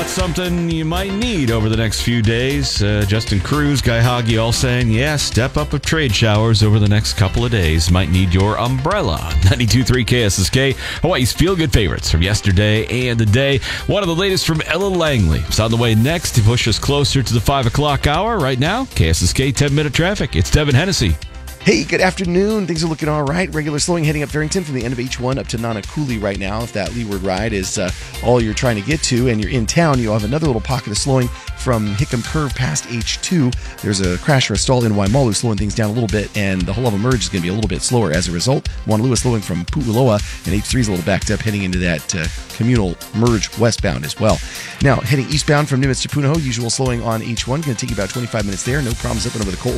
That's something you might need over the next few days. Justin Cruz, Guy Hagi all saying, step up of trade showers over the next couple of days. Might need your umbrella. 92.3 KSSK, Hawaii's feel-good favorites from yesterday and the day. One of the latest from Ella Langley. It's on the way next to push us closer to the 5 o'clock hour. Right now, KSSK 10-minute traffic. It's Devin Hennessy. Hey, good afternoon. Things are looking all right. Regular slowing heading up Farrington from the end of H1 up to Nanakuli right now. If that leeward ride is all you're trying to get to and you're in town, you'll have another little pocket of slowing from Hickam Curve past H2. There's a crash or a stall in Waimalu slowing things down a little bit, and the Halawa merge is going to be a little bit slower as a result. Wanalua slowing from Pu'uloa, and H3 is a little backed up heading into that communal merge westbound as well. Now, heading eastbound from Nimitz to Punahou, usual slowing on H1. Going to take you about 25 minutes there. No problems up and over the Colton